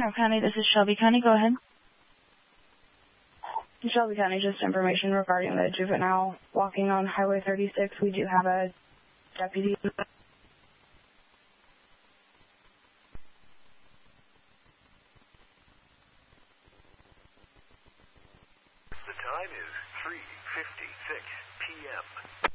Monroe County, this is Shelby County. Go ahead. Shelby County, just information regarding the juvenile walking on Highway 36. We do have a deputy. The time is 3:56 p.m.